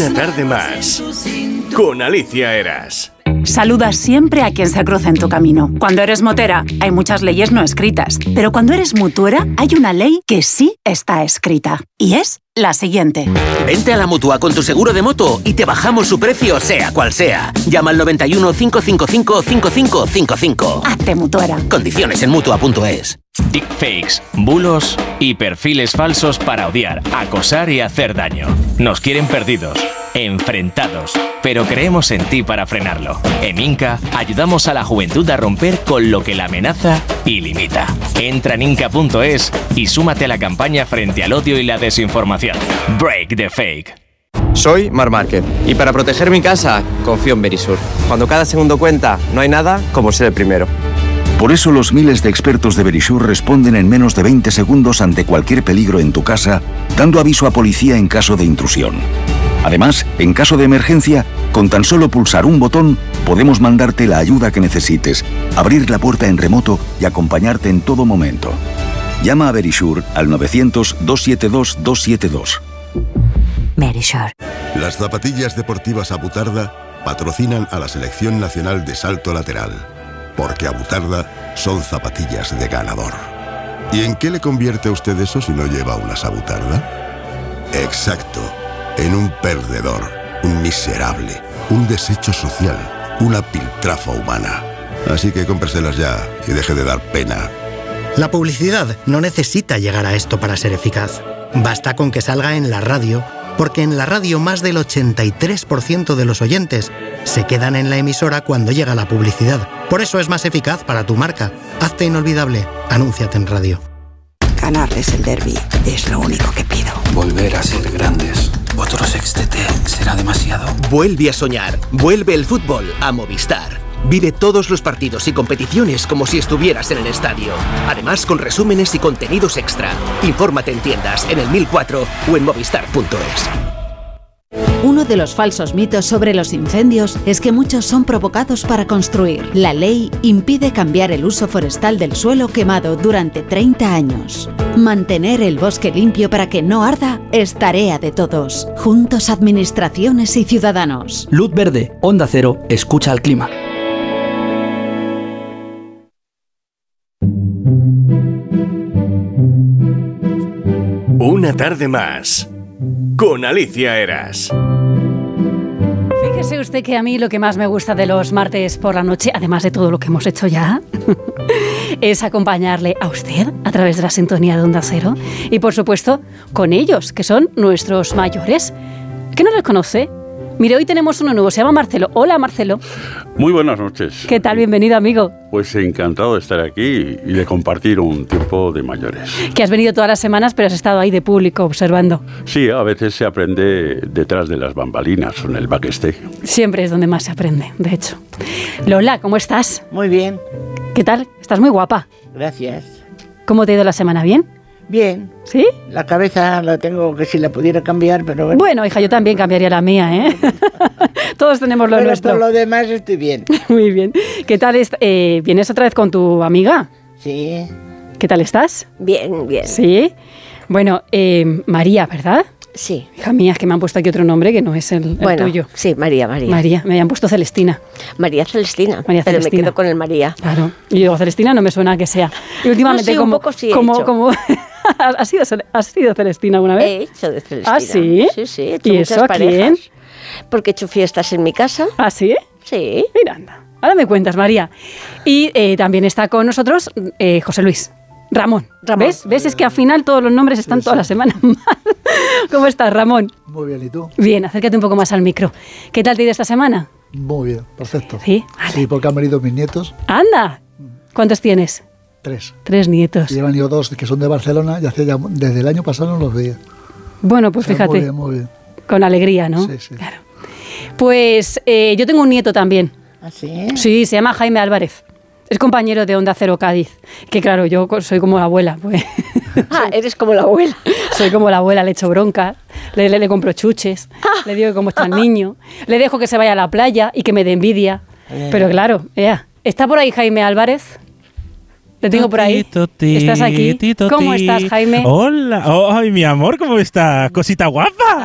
Una tarde más con Alicia Eras. Saluda siempre a quien se cruza en tu camino. Cuando eres motera, hay muchas leyes no escritas. Pero cuando eres mutuera, hay una ley que sí está escrita. Y es la siguiente. Vente a la Mutua con tu seguro de moto y te bajamos su precio, sea cual sea. Llama al 91 555 5555. Hazte mutuera. Condiciones en Mutua.es. Deepfakes, bulos y perfiles falsos para odiar, acosar y hacer daño. Nos quieren perdidos, enfrentados, pero creemos en ti para frenarlo. En Inca ayudamos a la juventud a romper con lo que la amenaza y limita. Entra en Inca.es y súmate a la campaña frente al odio y la desinformación. Break the fake. Soy Marc Márquez y para proteger mi casa confío en Verisur. Cuando cada segundo cuenta, no hay nada como ser el primero. Por eso los miles de expertos de Verisur responden en menos de 20 segundos ante cualquier peligro en tu casa, dando aviso a policía en caso de intrusión. Además, en caso de emergencia, con tan solo pulsar un botón, podemos mandarte la ayuda que necesites, abrir la puerta en remoto y acompañarte en todo momento. Llama a Verisur al 900-272-272. Verisur. Las zapatillas deportivas Abutarda patrocinan a la Selección Nacional de Salto Lateral, porque Abutarda son zapatillas de ganador. ¿Y en qué le convierte a usted eso si no lleva unas Abutarda? Exacto, en un perdedor, un miserable, un desecho social, una piltrafa humana. Así que cómpreselas ya y deje de dar pena. La publicidad no necesita llegar a esto para ser eficaz. Basta con que salga en la radio, porque en la radio más del 83% de los oyentes se quedan en la emisora cuando llega la publicidad. Por eso es más eficaz para tu marca. Hazte inolvidable. Anúnciate en radio. Ganarles el derbi es lo único que pido. Volver a ser grandes. Otro sextete será demasiado. Vuelve a soñar. Vuelve el fútbol a Movistar. Vive todos los partidos y competiciones como si estuvieras en el estadio. Además, con resúmenes y contenidos extra. Infórmate en tiendas, en el 1004 o en movistar.es. Uno de los falsos mitos sobre los incendios es que muchos son provocados para construir. La ley impide cambiar el uso forestal del suelo quemado durante 30 años. Mantener el bosque limpio para que no arda es tarea de todos. Juntos, administraciones y ciudadanos. Luz verde, Onda Cero, escucha al clima. Una tarde más con Alicia Eras. Fíjese usted que a mí lo que más me gusta de los martes por la noche, además de todo lo que hemos hecho ya, es acompañarle a usted a través de la sintonía de Onda Cero y, por supuesto, con ellos, que son nuestros mayores. ¿Qué no les conoce? Mire, hoy tenemos uno nuevo, se llama Marcelo. Hola, Marcelo. Muy buenas noches. ¿Qué tal? Bienvenido, amigo. Pues encantado de estar aquí y de compartir un tiempo de mayores. Que has venido todas las semanas, pero has estado ahí de público observando. Sí, a veces se aprende detrás de las bambalinas o en el backstage. Siempre es donde más se aprende, de hecho. Lola, ¿cómo estás? Muy bien. ¿Qué tal? Estás muy guapa. Gracias. ¿Cómo te ha ido la semana? ¿Bien? Bien. ¿Sí? La cabeza la tengo que si la pudiera cambiar, pero bueno. Bueno, hija, yo también cambiaría la mía, ¿eh? Todos tenemos lo nuestro. Pero por lo demás estoy bien. Muy bien. ¿Qué tal? ¿Vienes otra vez con tu amiga? Sí. ¿Qué tal estás? Bien, bien. ¿Sí? Bueno, María, ¿verdad? Sí. Hija mía, es que me han puesto aquí otro nombre que no es el tuyo. Sí, María. María, me habían puesto Celestina. María Celestina. María Celestina. Pero me quedo con el María. Claro. Y digo, Celestina no me suena a que sea. Y últimamente no, sí, como... un poco sí como ¿Has sido Celestina alguna vez? He hecho de Celestina. ¿Ah, sí? Sí, sí. He hecho ¿Y muchas eso a parejas. quién? Porque he hecho fiestas en mi casa. ¿Ah, sí? Sí. Mira, anda. Ahora me cuentas, María. Y también está con nosotros José Luis. Ramón. ¿Ves? Es que al final todos los nombres están toda la semana mal. ¿Cómo estás, Ramón? Muy bien, ¿y tú? Bien, acércate un poco más al micro. ¿Qué tal te ha ido esta semana? Muy bien, perfecto. ¿Sí? Vale. Sí, porque han venido mis nietos. ¡Anda! ¿Cuántos tienes? 3. 3 nietos. Y han venido 2 que son de Barcelona y desde el año pasado no los veía. Bueno, pues fíjate. Muy bien, muy bien. Con alegría, ¿no? Sí, sí. Claro. Pues yo tengo un nieto también. ¿Ah, sí? Sí, se llama Jaime Álvarez. Es compañero de Onda Cero Cádiz. Que claro, yo soy como la abuela. Pues. Ah, eres como la abuela. Soy como la abuela, le echo bronca, le compro chuches, le digo que cómo está el niño, le dejo que se vaya a la playa y que me dé envidia. Pero claro, ¿está por ahí Jaime Álvarez? Te tengo por ahí. ¿Estás aquí? ¿Cómo estás, Jaime? Hola. Ay, mi amor, ¿cómo estás? Cosita guapa.